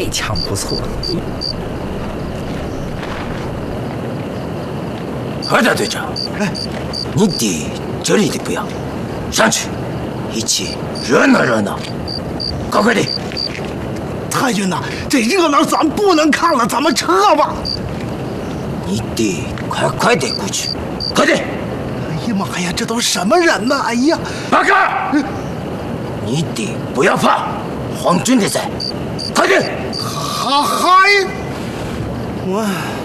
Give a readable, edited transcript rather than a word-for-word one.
这枪不错。 何大队长，你爹这里的不要，上去，一起热闹热闹。快快的！ 太君呐，这热闹咱不能看了，咱们撤吧。 你爹快点过去，快点！ 哎呀妈呀，这都什么人呐！哎呀， 八哥，你爹不要怕，皇军的在，快点！ 嗨，我。